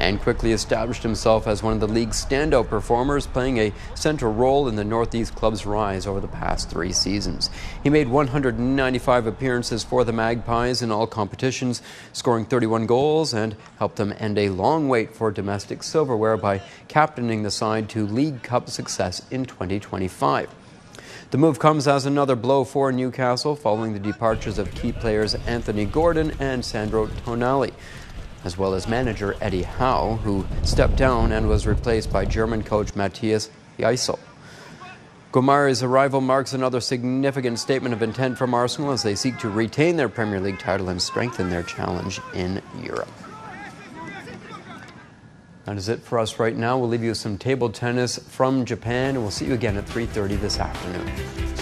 and quickly established himself as one of the league's standout performers, playing a central role in the Northeast club's rise over the past 3 seasons. He made 195 appearances for the Magpies in all competitions, scoring 31 goals, and helped them end a long wait for domestic silverware by captaining the side to League Cup success in 2025. The move comes as another blow for Newcastle following the departures of key players Anthony Gordon and Sandro Tonali, as well as manager Eddie Howe, who stepped down and was replaced by German coach Matthias Eisel. Gomari's arrival marks another significant statement of intent from Arsenal as they seek to retain their Premier League title and strengthen their challenge in Europe. That is it for us right now. We'll leave you with some table tennis from Japan, and we'll see you again at 3:30 this afternoon.